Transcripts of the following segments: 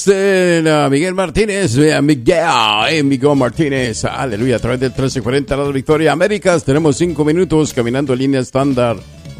Miguel Martínez, Miguel Martínez, aleluya, a través del 1340 Radio Victoria Américas. Tenemos 5 minutos caminando en línea estándar,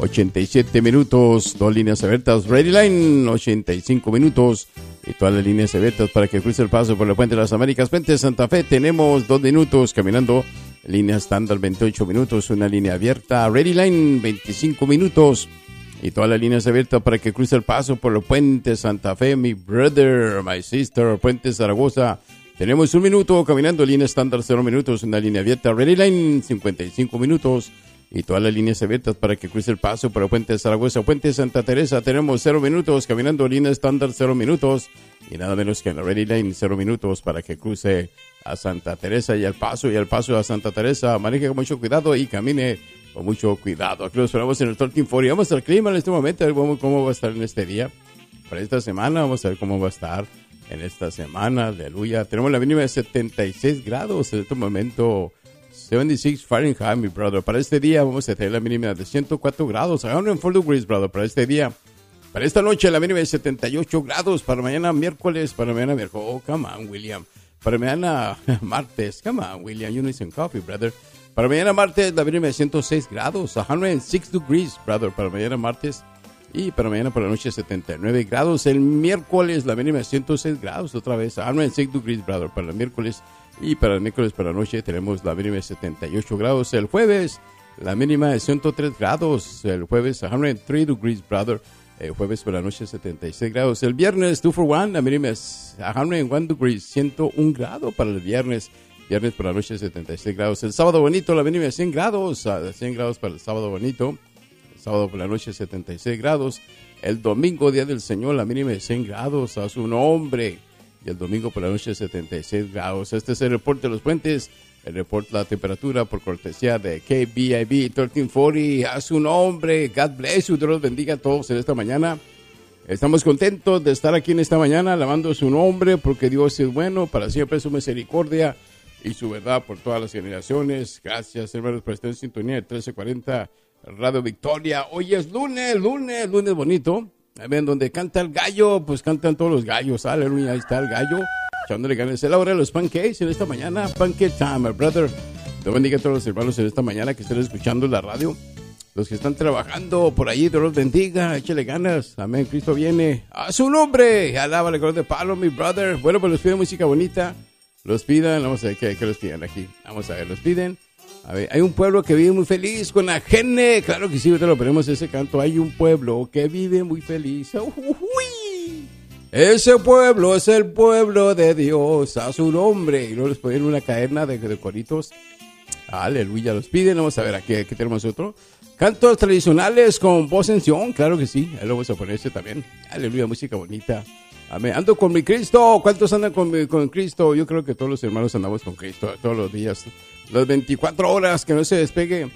87 minutos, 2 líneas abiertas, Ready Line, 85 minutos y todas las líneas abiertas para que cruce el paso por el Puente de las Américas. Puente de Santa Fe, tenemos 2 minutos caminando, línea estándar 28 minutos, una línea abierta, Ready Line, 25 minutos. Y todas las líneas abiertas para que cruce el paso por el Puente Santa Fe, mi brother, my sister, Puente Zaragoza. Tenemos 1 minuto caminando, línea estándar 0 minutos, una línea abierta, Ready Line, 55 minutos. Y todas las líneas abiertas para que cruce el paso por el Puente Zaragoza, Puente Santa Teresa. Tenemos 0 minutos caminando, línea estándar 0 minutos. Y nada menos que en la Ready Line, 0 minutos para que cruce a Santa Teresa y al paso a Santa Teresa. Maneje con mucho cuidado y camine con mucho cuidado. Aquí lo esperamos en el Talking 40. Vamos al clima en este momento, a ver cómo va a estar en este día. Para esta semana, vamos a ver cómo va a estar en esta semana. Aleluya. Tenemos la mínima de 76 grados en este momento. 76 Fahrenheit, mi brother. Para este día vamos a tener la mínima de 104 grados. 104 degrees, brother, para este día. Para esta noche la mínima de 78 grados. Para mañana miércoles. Oh, come on, William. Para mañana martes. Come on, William. You need some coffee, brother. Para mañana martes, la mínima de 106 grados, 106 degrees, brother, para mañana martes. Y para mañana por la noche, 79 grados. El miércoles, la mínima de 106 grados, otra vez, 106 degrees, brother, para el miércoles. Y para el miércoles por la noche tenemos la mínima de 78 grados. El jueves, la mínima de 103 grados. El jueves, 103 degrees, brother. El jueves por la noche, 76 grados. El viernes, 2 for 1, la mínima es 101 degrees, 101 grados para el viernes. Viernes por la noche, 76 grados. El sábado bonito, la mínima de 100 grados. 100 grados para el sábado bonito. El sábado por la noche, 76 grados. El domingo, Día del Señor, la mínima de 100 grados. A su nombre. Y el domingo por la noche, 76 grados. Este es el reporte de los puentes. El reporte de la temperatura por cortesía de KBIB 1340. A su nombre. God bless you. Dios los bendiga a todos en esta mañana. Estamos contentos de estar aquí en esta mañana, alabando su nombre, porque Dios es bueno. Para siempre su misericordia y su verdad por todas las generaciones. Gracias, hermanos, por estar en sintonía de 1340 Radio Victoria. Hoy es lunes bonito. Ven, donde canta el gallo, pues cantan todos los gallos. Aleluya, ahí está el gallo, echándole ganas. Es la hora de los pancakes en esta mañana. Pancake time, my brother. Dios bendiga a todos los hermanos en esta mañana que estén escuchando la radio. Los que están trabajando por allí, Dios los bendiga. Échale ganas. Amén, Cristo viene. A su nombre. Alábale con de palo, mi brother. Bueno, pues les pido música bonita. Los pidan, vamos a ver qué los piden aquí. Vamos a ver, los piden. A ver, hay un pueblo que vive muy feliz con la gente. Claro que sí, ahorita lo ponemos ese canto. Hay un pueblo que vive muy feliz. ¡Uy! Ese pueblo es el pueblo de Dios, a su nombre. Y luego les ponen una cadena de coritos. Aleluya, los piden. Vamos a ver, aquí tenemos otro. Cantos tradicionales con voz en Sion. Claro que sí, ahí lo vamos a poner ese también. Aleluya, música bonita. Amén. Ando con mi Cristo. ¿Cuántos andan con Cristo? Yo creo que todos los hermanos andamos con Cristo todos los días. Las 24 horas que no se despegue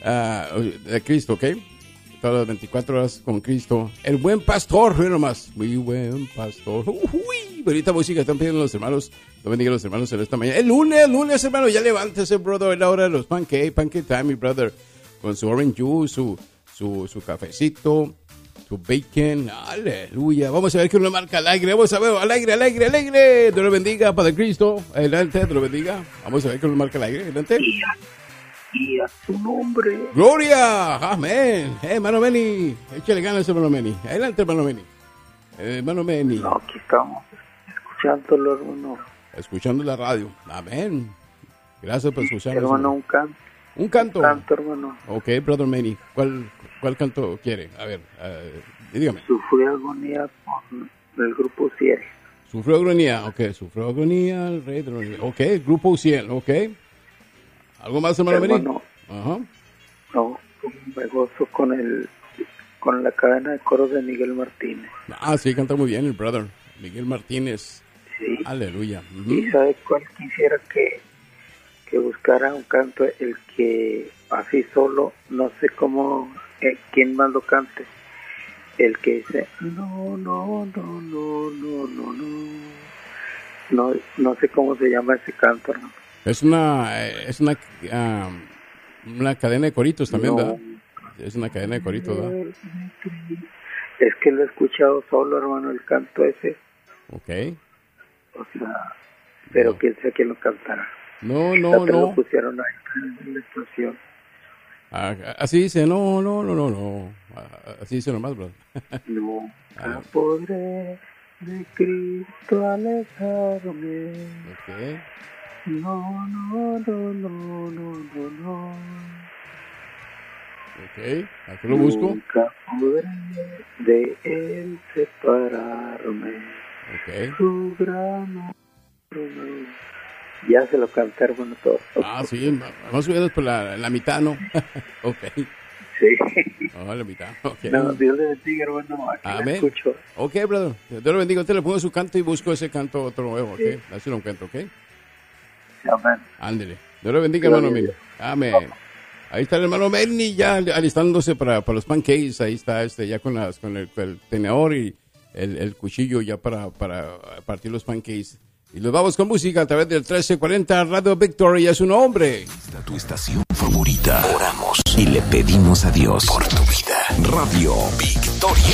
de Cristo, ¿ok? Todas las 24 horas con Cristo. El buen pastor, mira nomás. Muy buen pastor. Uy, bonita música están pidiendo los hermanos. Dios bendiga a los hermanos en esta mañana. El lunes, hermano, ya levántese, brother. Es la hora de los pancake time, mi brother. Con su orange juice, su cafecito. Tu bacon, aleluya. Vamos a ver que uno marca al aire. Vamos a ver, al aire. Dios lo bendiga, Padre Cristo. Adelante, Dios lo bendiga. Vamos a ver que uno marca al aire. Adelante. Y a su nombre. Gloria, amén. Hermano Meni, échale ganas, hermano Meni. Adelante, hermano Meni. Hermano Meni. No, aquí estamos escuchándolo, hermano. Escuchando la radio. Amén. Gracias por escucharnos. Hermano, un canto. Un canto. Un canto, hermano. Ok, brother Manny. ¿Cuál canto quiere? A ver, dígame. Sufrió agonía con el grupo Ciel. Sufrió agonía, ok. Sufrió agonía, el rey de la agonía. Ok, grupo Ciel, ok. ¿Algo más, hermano Manny? Ajá. No, me gozo con la cadena de coros de Miguel Martínez. Ah, sí, canta muy bien el brother. Miguel Martínez. Sí. Aleluya. ¿Y sabe cuál quisiera que buscara un canto? El que así solo, no sé cómo, quién más lo cante. El que dice, no sé cómo se llama ese canto, hermano. Es una cadena de coritos también, ¿verdad? Es una cadena de coritos, ¿verdad? Es que lo he escuchado solo, hermano, el canto ese. Ok. o sea, pero No. quién sabe quién lo cantará. No. Lo pusieron ahí en la estación. Así dice, no. Así dice nomás, bro. Nunca podré de Cristo alejarme. Ok. No. Ok, aquí lo busco. Nunca podré de él separarme. Ok. Su gran amor. Ya se lo canté, hermano, todo. Sí, más o menos por la mitad, ¿no? Ok. Sí. La mitad, ok. No, Dios le bendiga, hermano. Aquí la Amén. escucho. Ok, brother. Dios lo bendiga. Usted le pongo su canto y busco ese canto otro nuevo, ok. Sí. Así lo encuentro, ok. Amén. Ándele. Dios lo bendiga, hermano mío. Amén. Ahí está el hermano Melny ya alistándose para los pancakes. Ahí está ya con el tenedor y el cuchillo ya para partir los pancakes. Y los vamos con música a través del 1340 Radio Victory. Es un hombre. Esta tu estación favorita. Oramos y le pedimos a Dios por tu vida. Radio Victoria.